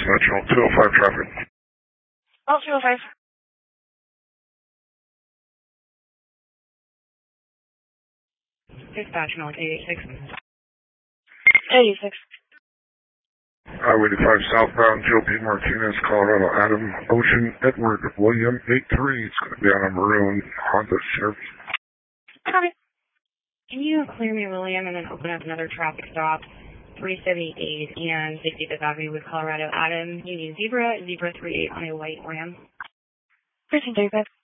Metro 205 traffic. Oh, 205. Dispatch, no, 86. 86. Highway 85 southbound, Joe P. Martinez, Colorado, Adam Ocean Edward William 83. It's going to be on a maroon Honda Chevy. Copy. Can you clear me, William, and then open up another traffic stop, 378 and 65th Avenue with Colorado, Adam, Union Zebra, Zebra 38 on a white Ram? 1335.